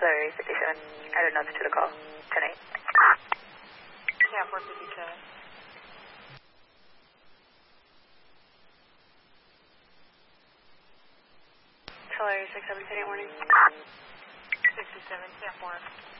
Larry 57. I don't know if to the call. 10-8. Yeah, 457. Larry 67, 10-8 morning. 67, 10-4.